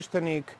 sveštenik.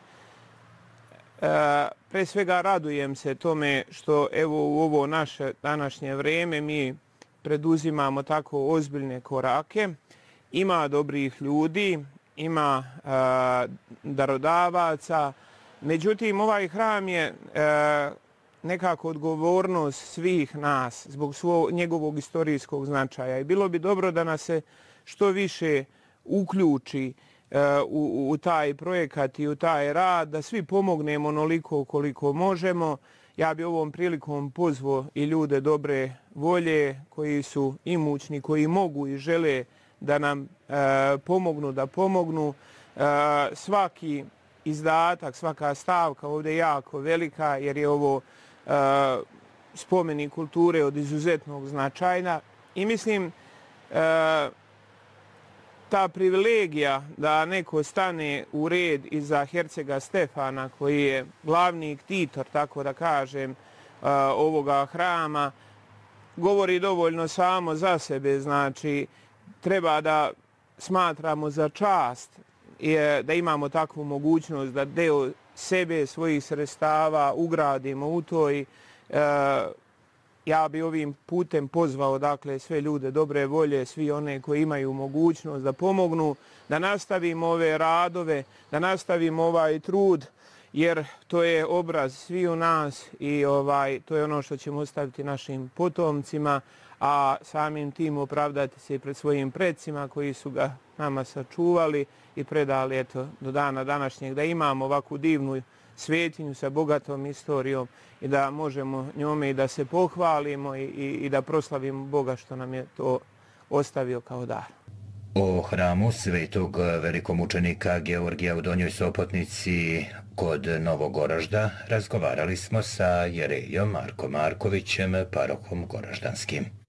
Pre svega radujem se tome što evo u ovo naše današnje vrijeme mi preduzimamo tako ozbiljne korake. Ima dobrih ljudi, ima darodavaca, međutim ovaj hram je nekako odgovornost svih nas zbog njegovog istorijskog značaja i bilo bi dobro da nas se što više uključi u taj projekat i u taj rad, da svi pomognemo onoliko koliko možemo. Ja bi ovom prilikom pozvao i ljude dobre volje koji su imućni, koji mogu i žele da nam pomognu. Svaki izdatak, svaka stavka ovdje je jako velika jer je ovo spomenik kulture od izuzetnog značaja i mislim ta privilegija da neko stane u red iza hercega Stefana koji je glavni ktitor, tako da kažem, ovoga hrama, govori dovoljno samo za sebe. Znači, treba da smatramo za čast da imamo takvu mogućnost da deo sebe, svojih sredstava ugradimo u to i ja bi ovim putem pozvao dakle sve ljude dobre volje, svi one koji imaju mogućnost da pomognu, da nastavimo ove radove, da nastavimo ovaj trud, jer to je obraz svi u nas i to je ono što ćemo ostaviti našim potomcima, a samim tim opravdati se i pred svojim predsima koji su ga nama sačuvali i predali do dana današnjeg, da imamo ovakvu divnu svetinju sa bogatom istorijom i da možemo njome i da se pohvalimo i da proslavimo Boga što nam je to ostavio kao dar. O hramu svetog velikomučenika Georgija u Donjoj Sopotnici kod Novog Goražda razgovarali smo sa jerejom Markom Markovićem, parohom goraždanskim.